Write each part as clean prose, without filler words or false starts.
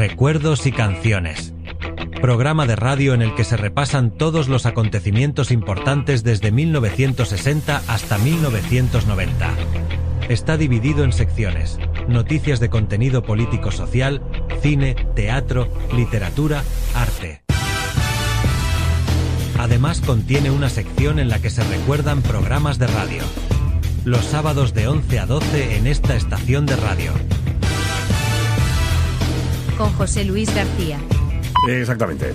Recuerdos y canciones. Programa de radio en el que se repasan todos los acontecimientos importantes desde 1960 hasta 1990. Está dividido en secciones: noticias de contenido político-social, cine, teatro, literatura, arte. Además contiene una sección en la que se recuerdan programas de radio. Los sábados de 11 a 12 en esta estación de radio. Con José Luis García. Exactamente.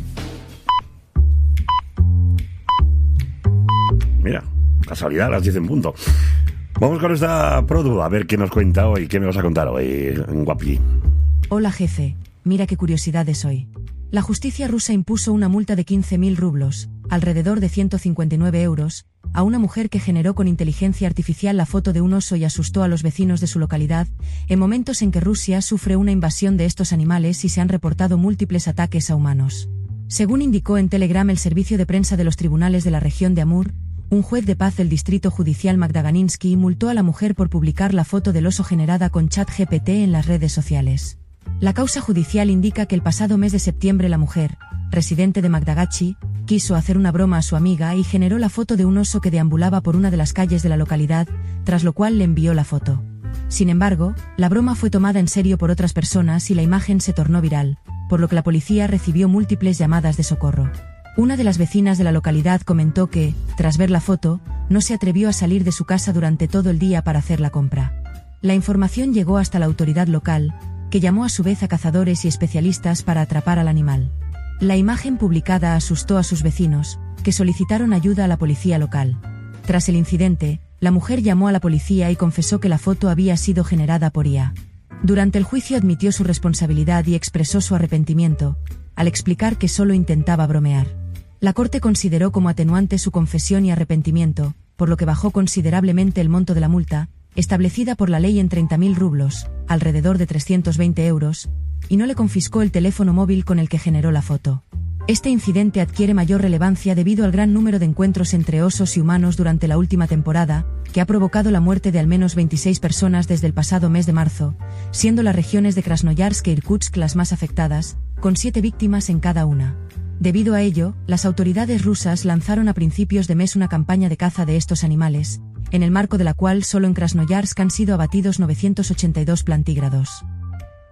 Mira, casualidad, a las 10 en punto. Vamos con esta produ, a ver qué nos cuenta hoy, qué me vas a contar hoy, Guapi. Hola jefe, mira qué curiosidades hoy. La justicia rusa impuso una multa de 15.000 rublos, alrededor de 159 euros, a una mujer que generó con inteligencia artificial la foto de un oso y asustó a los vecinos de su localidad, en momentos en que Rusia sufre una invasión de estos animales y se han reportado múltiples ataques a humanos. Según indicó en Telegram el servicio de prensa de los tribunales de la región de Amur, un juez de paz del distrito judicial Magdaganinsky multó a la mujer por publicar la foto del oso generada con ChatGPT en las redes sociales. La causa judicial indica que el pasado mes de septiembre la mujer, residente de Magdagachi, quiso hacer una broma a su amiga y generó la foto de un oso que deambulaba por una de las calles de la localidad, tras lo cual le envió la foto. Sin embargo, la broma fue tomada en serio por otras personas y la imagen se tornó viral, por lo que la policía recibió múltiples llamadas de socorro. Una de las vecinas de la localidad comentó que, tras ver la foto, no se atrevió a salir de su casa durante todo el día para hacer la compra. La información llegó hasta la autoridad local, que llamó a su vez a cazadores y especialistas para atrapar al animal. La imagen publicada asustó a sus vecinos, que solicitaron ayuda a la policía local. Tras el incidente, la mujer llamó a la policía y confesó que la foto había sido generada por IA. Durante el juicio admitió su responsabilidad y expresó su arrepentimiento, al explicar que solo intentaba bromear. La corte consideró como atenuante su confesión y arrepentimiento, por lo que bajó considerablemente el monto de la multa, establecida por la ley en 30.000 rublos, alrededor de 320 euros, y no le confiscó el teléfono móvil con el que generó la foto. Este incidente adquiere mayor relevancia debido al gran número de encuentros entre osos y humanos durante la última temporada, que ha provocado la muerte de al menos 26 personas desde el pasado mes de marzo, siendo las regiones de Krasnoyarsk e Irkutsk las más afectadas, con 7 víctimas en cada una. Debido a ello, las autoridades rusas lanzaron a principios de mes una campaña de caza de estos animales, en el marco de la cual solo en Krasnoyarsk han sido abatidos 982 plantígrados.